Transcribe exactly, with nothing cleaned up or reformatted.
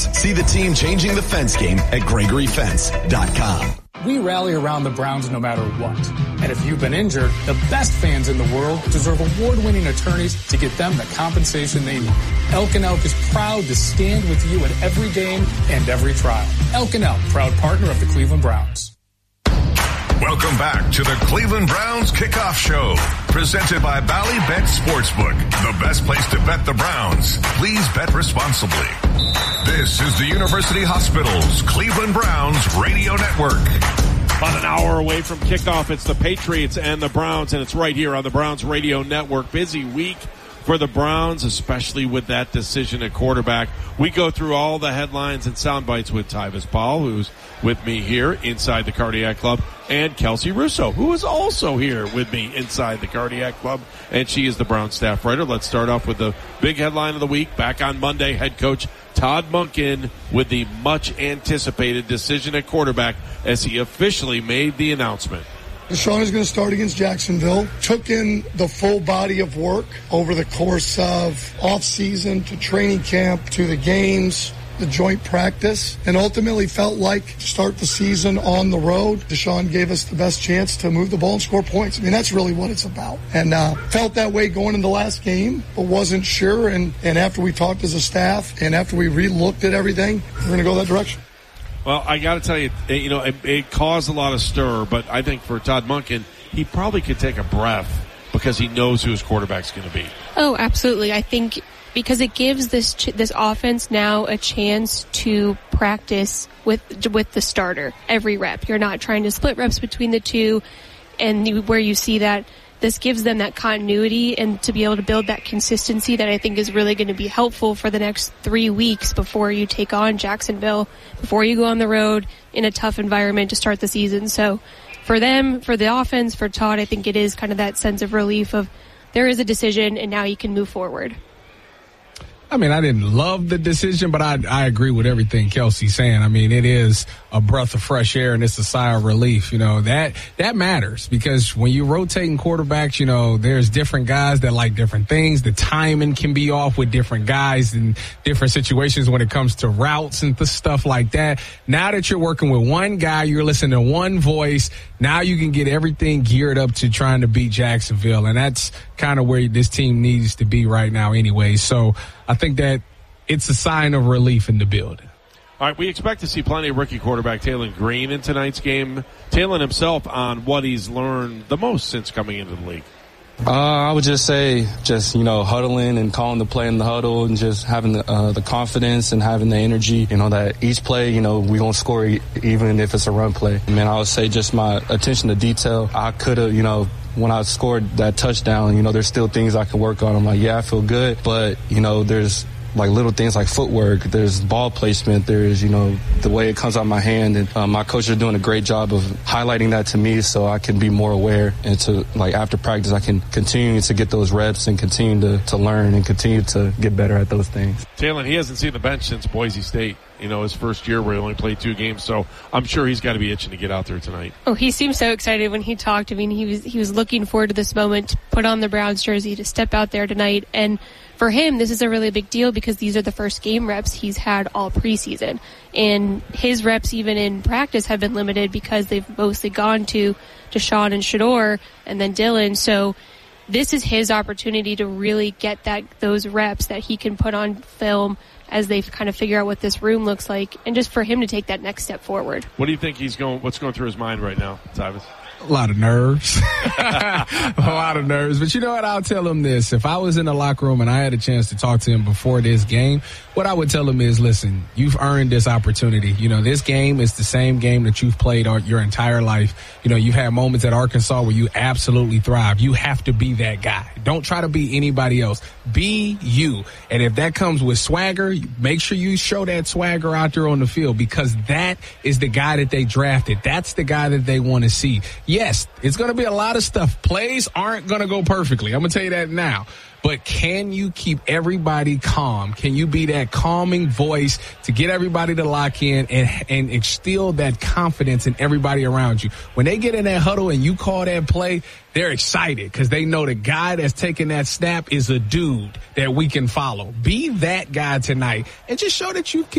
Browns. See the team changing the fence game at Gregory Fence dot com. We rally around the Browns no matter what. And if you've been injured, the best fans in the world deserve award-winning attorneys to get them the compensation they need. Elk and Elk is proud to stand with you at every game and every trial. Elk and Elk, proud partner of the Cleveland Browns. Welcome back to the Cleveland Browns Kickoff Show, presented by Bally Bet Sportsbook, the best place to bet the Browns. Please bet responsibly. This is the University Hospital's Cleveland Browns Radio Network. About an hour away from kickoff, it's the Patriots and the Browns, and it's right here on the Browns Radio Network. Busy week for the Browns, especially with that decision at quarterback. We go through all the headlines and sound bites with Tyvis Paul, who's with me here inside the Cardiac Club, and Kelsey Russo, who is also here with me inside the Cardiac Club, and she is the Browns staff writer. Let's start off with the big headline of the week. Back on Monday, head coach Todd Monken with the much-anticipated decision at quarterback as he officially made the announcement. Deshaun is going to start against Jacksonville. Took in the full body of work over the course of off-season to training camp to the games, the joint practice, and ultimately felt like to start the season on the road, Deshaun gave us the best chance to move the ball and score points. I mean, that's really what it's about. And uh, felt that way going into the last game, but wasn't sure. And, and after we talked as a staff and after we re-looked at everything, we're going to go that direction. Well, I got to tell you, you know, it, it caused a lot of stir, but I think for Todd Monken, he probably could take a breath because he knows who his quarterback's going to be. Oh, absolutely. I think because it gives this ch- this offense now a chance to practice with with the starter every rep. You're not trying to split reps between the two, and you, where you see that, this gives them that continuity and to be able to build that consistency that I think is really going to be helpful for the next three weeks before you take on Jacksonville, before you go on the road in a tough environment to start the season. So for them, for the offense, for Todd, I think it is kind of that sense of relief of there is a decision and now you can move forward. I mean, I didn't love the decision, but I I agree with everything Kelsey's saying. I mean, it is a breath of fresh air and it's a sigh of relief. You know, that that matters because when you're rotating quarterbacks, you know, there's different guys that like different things. The timing can be off with different guys in different situations when it comes to routes and stuff like that. Now that you're working with one guy, you're listening to one voice. Now you can get everything geared up to trying to beat Jacksonville. And that's kind of where this team needs to be right now anyway. So I think that it's a sign of relief in the building. All right, we expect to see plenty of rookie quarterback Taylon Green in tonight's game. Taylon himself on what he's learned the most since coming into the league. Uh, I would just say just, you know, huddling and calling the play in the huddle and just having the, uh, the confidence and having the energy, you know, that each play, you know, we're going to score e- even if it's a run play. I mean, I would say just my attention to detail. I could have, you know, when I scored that touchdown, you know, there's still things I can work on. I'm like, yeah, I feel good. But, you know, there's like little things like footwork, there's ball placement, there's, you know, the way it comes out my hand. And um, my coach is doing a great job of highlighting that to me so I can be more aware. And to, like, after practice, I can continue to get those reps and continue to, to learn and continue to get better at those things. Taylon, he hasn't seen the bench since Boise State. You know, his first year where he only played two games, so I'm sure he's got to be itching to get out there tonight. Oh, he seemed so excited when he talked. I mean, he was he was looking forward to this moment to put on the Browns jersey, to step out there tonight. And for him, this is a really big deal because these are the first game reps he's had all preseason. And his reps, even in practice, have been limited because they've mostly gone to Deshaun and Shedeur and then Dylan. So this is his opportunity to really get that those reps that he can put on film as they kind of figure out what this room looks like, and just for him to take that next step forward. What do you think he's going, what's going through his mind right now, Tyvis? A lot of nerves. a lot of nerves. But you know what? I'll tell him this. If I was in the locker room and I had a chance to talk to him before this game, what I would tell him is, listen, you've earned this opportunity. You know, this game is the same game that you've played your entire life. You know, you had moments at Arkansas where you absolutely thrive. You have to be that guy. Don't try to be anybody else. Be you. And if that comes with swagger, make sure you show that swagger out there on the field, because that is the guy that they drafted. That's the guy that they want to see. Yes, it's going to be a lot of stuff. Plays aren't going to go perfectly. I'm going to tell you that now. But can you keep everybody calm? Can you be that calming voice to get everybody to lock in and, and instill that confidence in everybody around you? When they get in that huddle and you call that play, they're excited because they know the guy that's taking that snap is a dude that we can follow. Be that guy tonight and just show that you can